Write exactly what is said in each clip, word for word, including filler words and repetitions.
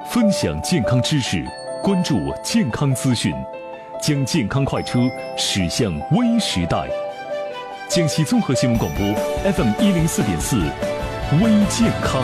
分享健康知识，关注健康资讯，将健康快车驶向微时代。江西综合新闻广播 F M 一零四点四，微健康。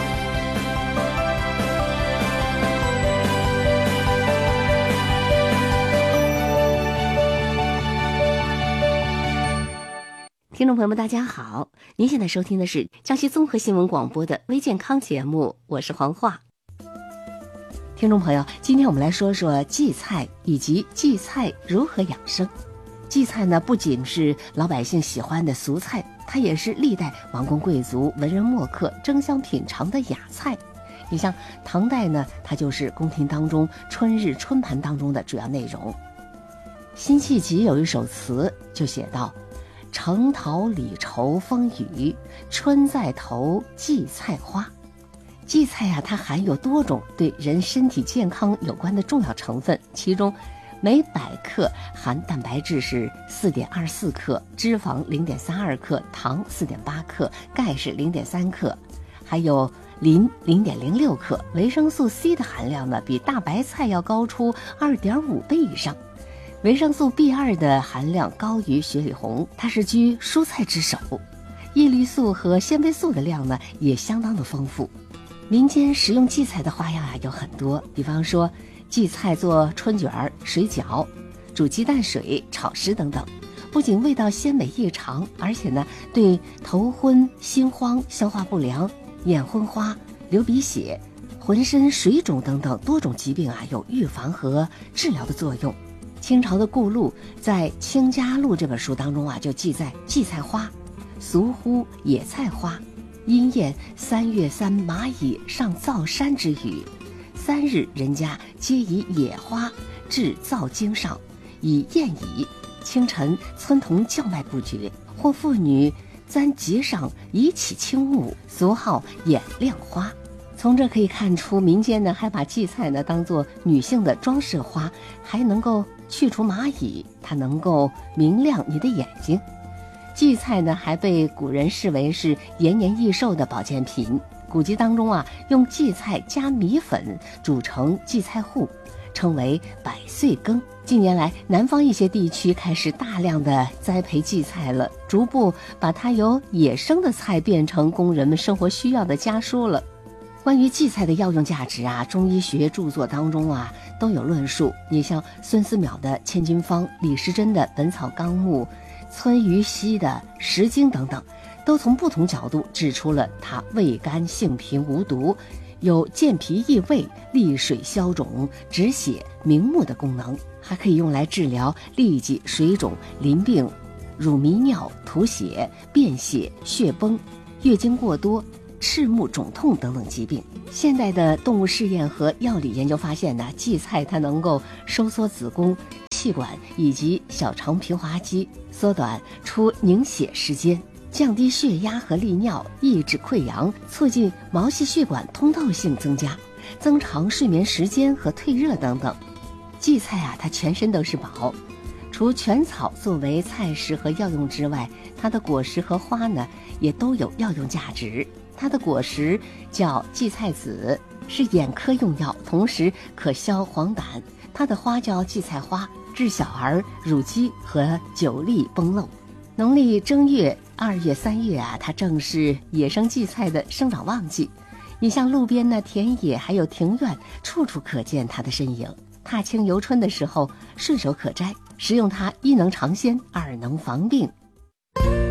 听众朋友们，大家好！您现在收听的是江西综合新闻广播的微健康节目，我是黄化。听众朋友，今天我们来说说荠菜以及荠菜如何养生。荠菜呢，不仅是老百姓喜欢的俗菜，它也是历代王公贵族、文人墨客争相品尝的雅菜。你像唐代呢，它就是宫廷当中春日春盘当中的主要内容。辛弃疾有一首词就写道：城桃李愁风雨，春在头荠菜花。荠菜呀、啊，它含有多种对人身体健康有关的重要成分，其中每百克含蛋白质是 四点二四 克，脂肪 零点三二 克，糖 四点八 克，钙是 零点三 克，还有磷 零点零六 克。维生素 C 的含量呢，比大白菜要高出 二点五 倍以上。维生素 B 二 的含量高于雪里红，它是居蔬菜之首。叶绿素和纤维素的量呢，也相当的丰富。民间食用荠菜的花样啊有很多，比方说荠菜做春卷、水饺、煮鸡蛋水、炒食等等，不仅味道鲜美异常，而且呢，对头昏、心慌、消化不良、眼昏花、流鼻血、浑身水肿等等多种疾病啊，有预防和治疗的作用。清朝的顾禄在《清嘉录》这本书当中啊，就记载荠菜花，俗呼野菜花，因验三月三蚂蚁上灶山之语，三日人家皆以野花置灶经上，以验矣。清晨村童叫卖不绝，或妇女簪节上以起轻雾，俗号眼亮花。从这可以看出，民间呢还把荠菜呢当作女性的装饰花，还能够去除蚂蚁，它能够明亮你的眼睛。荠菜呢还被古人视为是延年益寿的保健品。古籍当中啊，用荠菜加米粉煮成荠菜糊，称为百岁羹。近年来，南方一些地区开始大量的栽培荠菜了，逐步把它由野生的菜变成供人们生活需要的家蔬了。关于荠菜的药用价值啊，中医学著作当中啊都有论述。你像孙思邈的《千金方》，李时珍的《本草纲目》，村于西的《石经》等等，都从不同角度指出了它味甘性平无毒，有健脾益胃、利水消肿、止血明目的功能，还可以用来治疗痢疾、水肿、淋病、乳糜尿、吐血、便血、血崩、月经过多、赤目肿痛等等疾病。现代的动物试验和药理研究发现呢，荠菜它能够收缩子宫、气管以及小肠平滑肌，缩短出凝血时间，降低血压和利尿，抑制溃疡，促进毛细血管通透性增加，增长睡眠时间和退热等等。荠菜啊，它全身都是宝。除全草作为菜食和药用之外，它的果实和花呢，也都有药用价值。它的果实叫荠菜籽，是眼科用药，同时可消黄疸。它的花叫荠菜花，治小儿乳鸡和久痢崩漏。农历正月、二月、三月啊，它正是野生荠菜的生长旺季。你像路边呢、田野还有庭院，处处可见它的身影。踏青游春的时候，顺手可摘。食用它一能尝鲜，二能防病，